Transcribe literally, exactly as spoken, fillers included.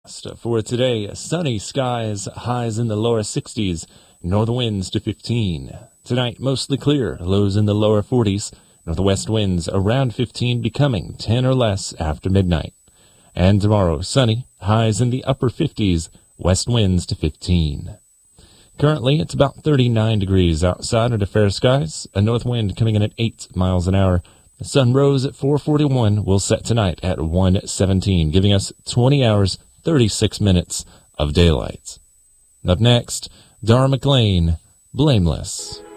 For today, sunny skies, highs in the lower sixties, north winds to fifteen. Tonight, mostly clear, lows in the lower forties, northwest winds around fifteen, becoming ten or less after midnight. And tomorrow, sunny, highs in the upper fifties, west winds to fifteen. Currently, it's about thirty-nine degrees outside under fair skies, a north wind coming in at eight miles an hour. The sun rose at four forty-one, will set tonight at one seventeen, giving us twenty hours, thirty-six minutes of daylight. Up next, Dara McLean, Blameless.